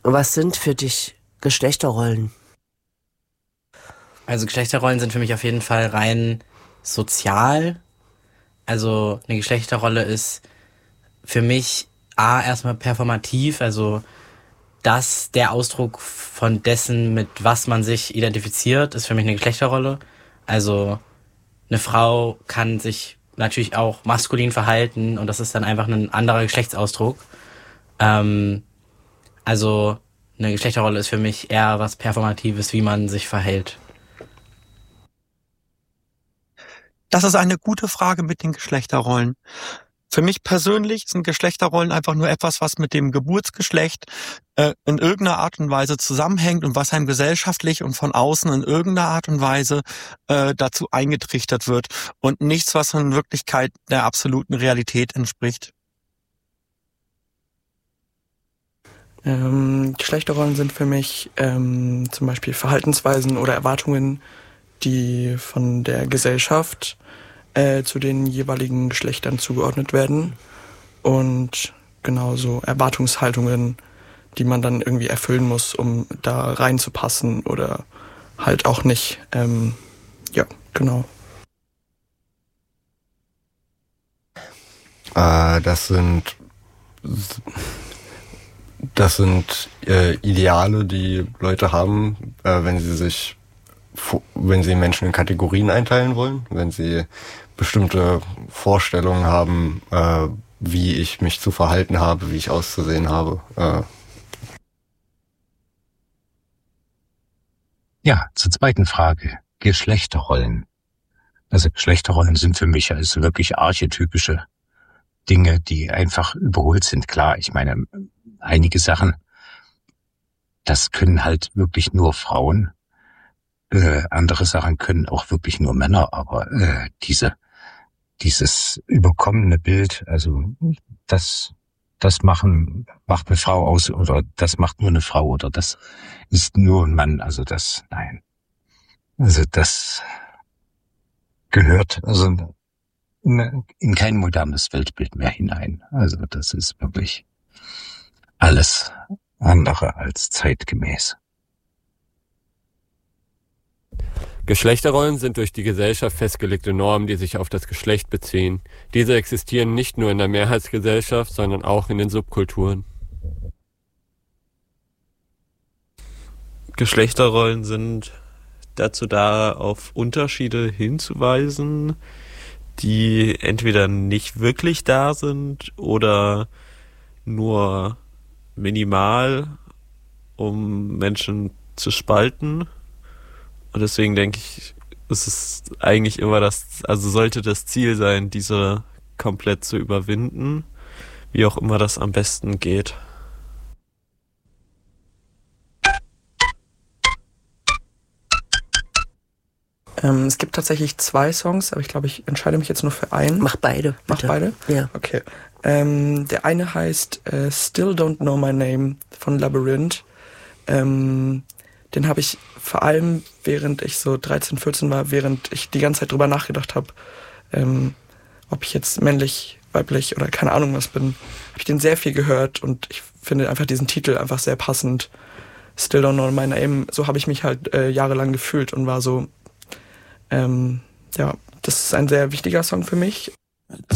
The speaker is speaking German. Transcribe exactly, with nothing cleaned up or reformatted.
Was sind für dich Geschlechterrollen? Also Geschlechterrollen sind für mich auf jeden Fall rein sozial. Also eine Geschlechterrolle ist für mich A, erstmal performativ, also das der Ausdruck von dessen, mit was man sich identifiziert, ist für mich eine Geschlechterrolle. Also eine Frau kann sich natürlich auch maskulin verhalten und das ist dann einfach ein anderer Geschlechtsausdruck. Ähm, also eine Geschlechterrolle ist für mich eher was Performatives, wie man sich verhält. Das ist eine gute Frage mit den Geschlechterrollen. Für mich persönlich sind Geschlechterrollen einfach nur etwas, was mit dem Geburtsgeschlecht äh, in irgendeiner Art und Weise zusammenhängt und was einem gesellschaftlich und von außen in irgendeiner Art und Weise äh, dazu eingetrichtert wird und nichts, was in Wirklichkeit der absoluten Realität entspricht. Ähm, Geschlechterrollen sind für mich ähm, zum Beispiel Verhaltensweisen oder Erwartungen, die von der Gesellschaft äh, zu den jeweiligen Geschlechtern zugeordnet werden und genauso Erwartungshaltungen, die man dann irgendwie erfüllen muss, um da reinzupassen oder halt auch nicht. Ähm, ja, genau. Äh, das sind das sind äh, Ideale, die Leute haben, äh, wenn sie sich wenn sie Menschen in Kategorien einteilen wollen, wenn sie bestimmte Vorstellungen haben, äh, wie ich mich zu verhalten habe, wie ich auszusehen habe. Äh. Ja, zur zweiten Frage. Geschlechterrollen. Also Geschlechterrollen sind für mich also wirklich archetypische Dinge, die einfach überholt sind. Klar, ich meine, einige Sachen, das können halt wirklich nur Frauen. Äh, andere Sachen können auch wirklich nur Männer, aber äh, diese dieses überkommene Bild, also das das machen macht eine Frau aus oder das macht nur eine Frau oder das ist nur ein Mann, also das nein, also das gehört also in, in kein modernes Weltbild mehr hinein. Also das ist wirklich alles andere als zeitgemäß. Geschlechterrollen sind durch die Gesellschaft festgelegte Normen, die sich auf das Geschlecht beziehen. Diese existieren nicht nur in der Mehrheitsgesellschaft, sondern auch in den Subkulturen. Geschlechterrollen sind dazu da, auf Unterschiede hinzuweisen, die entweder nicht wirklich da sind oder nur minimal, um Menschen zu spalten. Und deswegen denke ich, es ist eigentlich immer das, also sollte das Ziel sein, diese komplett zu überwinden, wie auch immer das am besten geht. Ähm, es gibt tatsächlich zwei Songs, aber ich glaube, ich entscheide mich jetzt nur für einen. Mach beide. Mach bitte. beide? Ja. Okay. Ähm, der eine heißt äh, Still Don't Know My Name von Labyrinth. Ähm, den habe ich vor allem, während ich so dreizehn, vierzehn war, während ich die ganze Zeit drüber nachgedacht habe, ähm, ob ich jetzt männlich, weiblich oder keine Ahnung was bin, habe ich den sehr viel gehört und ich finde einfach diesen Titel einfach sehr passend. Still Don't Know My Name. So habe ich mich halt äh, jahrelang gefühlt und war so, ähm, ja, das ist ein sehr wichtiger Song für mich.